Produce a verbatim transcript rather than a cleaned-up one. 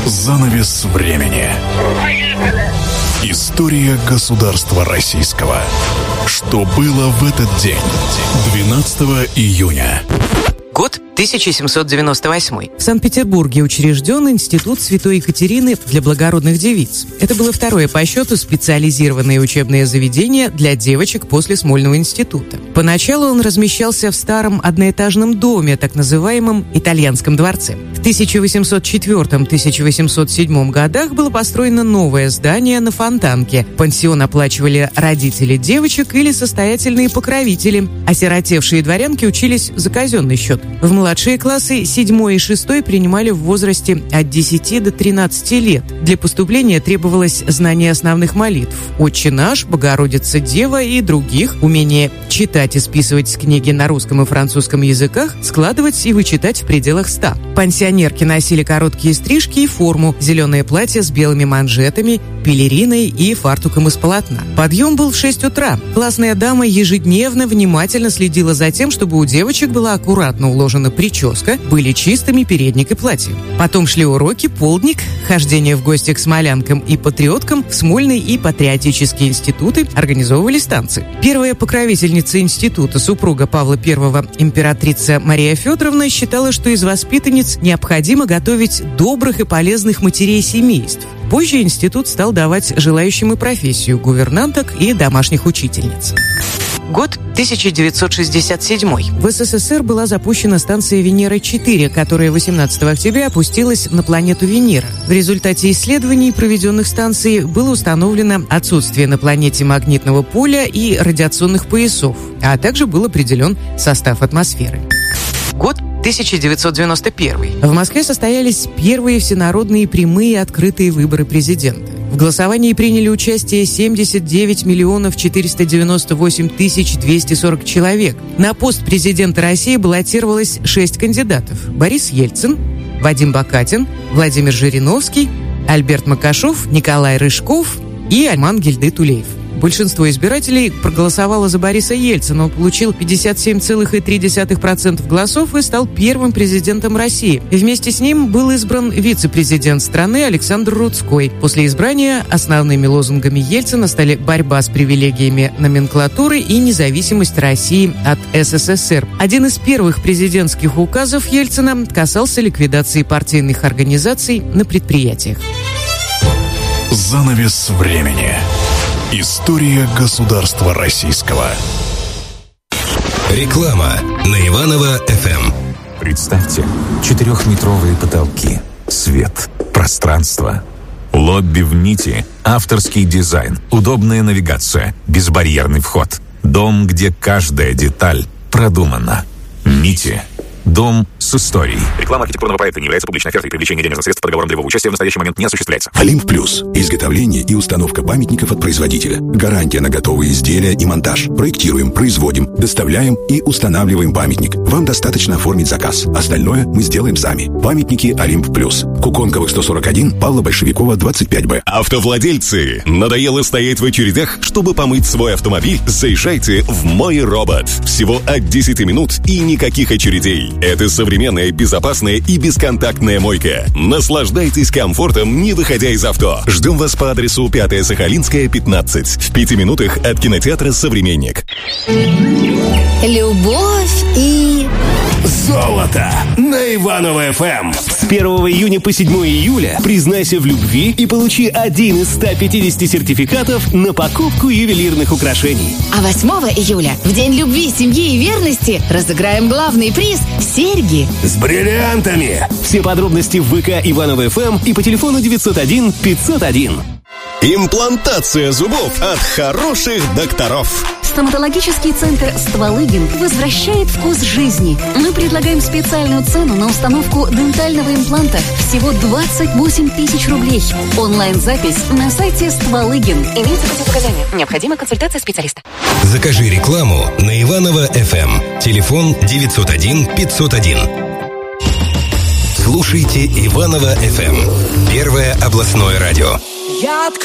Занавес времени. История государства российского. Что было в этот день? двенадцатого июня. Год тысяча семьсот девяносто восьмой. В Санкт-Петербурге учрежден Институт Святой Екатерины для благородных девиц. Это было второе по счету специализированное учебное заведение для девочек после Смольного института. Поначалу он размещался в старом одноэтажном доме, так называемом Итальянском дворце. В тысяча восемьсот четвёртом — тысяча восемьсот седьмом годах было построено новое здание на Фонтанке. Пансион оплачивали родители девочек или состоятельные покровители. Осиротевшие дворянки учились за казенный счет. В младшие классы седьмой и шестой принимали в возрасте от десяти до тринадцати лет. Для поступления требовалось знание основных молитв «Отче наш», «Богородица Дева» и других, умение читать и списывать с книги на русском и французском языках, складывать и вычитать в пределах ста. Пансионерки носили короткие стрижки и форму, зеленое платье с белыми манжетами, пелериной и фартуком из полотна. Подъем был в шесть утра. Классная дама ежедневно внимательно следила за тем, чтобы у девочек была аккуратно уложена прическа, были чистыми передник и платье. Потом шли уроки, полдник, хождение в гости к смолянкам и патриоткам, в Смольный и патриотические институты, организовывались танцы. Первая покровительница института, супруга Павла Первого, императрица Мария Федоровна, считала, что из воспитанниц необходимо готовить добрых и полезных матерей семейств. Позже институт стал давать желающим и профессию гувернанток и домашних учительниц. Год тысяча девятьсот шестьдесят седьмой. В СССР была запущена станция Венера-четыре, которая восемнадцатого октября опустилась на планету Венера. В результате исследований, проведенных станцией, было установлено отсутствие на планете магнитного поля и радиационных поясов, а также был определен состав атмосферы. Год тысяча девятьсот девяносто первый. В Москве состоялись первые всенародные прямые открытые выборы президента. В голосовании приняли участие семьдесят девять миллионов четыреста девяносто восемь тысяч двести сорок человек. На пост президента России баллотировалось шесть кандидатов: Борис Ельцин, Вадим Бакатин, Владимир Жириновский, Альберт Макашов, Николай Рыжков и Альман Гильды-Тулеев. Большинство избирателей проголосовало за Бориса Ельцина. Он получил пятьдесят семь целых три десятых процента голосов и стал первым президентом России. И вместе с ним был избран вице-президент страны Александр Рудской. После избрания основными лозунгами Ельцина стали борьба с привилегиями номенклатуры и независимость России от СССР. Один из первых президентских указов Ельцина касался ликвидации партийных организаций на предприятиях. Занавес времени. История государства российского. Реклама на Иваново-эф эм. Представьте, четырехметровые потолки, свет, пространство, лобби в нити, авторский дизайн, удобная навигация, безбарьерный вход. Дом, где каждая деталь продумана. Нити. Дом с историей. Реклама архитектурного проекта не является публичной офертой. Привлечение денежных средств по договорам долевого участия в настоящий момент не осуществляется. Олимп Плюс. Изготовление и установка памятников от производителя. Гарантия на готовые изделия и монтаж. Проектируем, производим, доставляем и устанавливаем памятник. Вам достаточно оформить заказ. Остальное мы сделаем сами. Памятники Олимп Плюс. Куконковых сто сорок один, Павла Большевикова двадцать пять бэ. Автовладельцы, надоело стоять в очередях, чтобы помыть свой автомобиль? Заезжайте в Мой Робот. Всего от десяти минут и никаких очередей. Это современная, безопасная и бесконтактная мойка. Наслаждайтесь комфортом, не выходя из авто. Ждем вас по адресу пятая Сахалинская, пятнадцать. В пяти минутах от кинотеатра «Современник». Любовь и... Золото на Иваново-эф эм. С первого июня по седьмое июля признайся в любви и получи один из ста пятидесяти сертификатов на покупку ювелирных украшений. А восьмого июля, в День любви, семьи и верности, разыграем главный приз – серьги с бриллиантами. Все подробности в ВК Иваново-эф эм и по телефону девятьсот один пятьсот один. Имплантация зубов от хороших докторов. Стоматологический центр «Стволыгин» возвращает вкус жизни. Мы предлагаем специальную цену на установку дентального импланта. Всего двадцать восемь тысяч рублей. Онлайн-запись на сайте «Стволыгин». Имеются противопоказания. Необходима консультация специалиста. Закажи рекламу на Иваново-эф эм. Телефон девятьсот один пятьсот один. Слушайте Иваново-эф эм. Первое областное радио. Я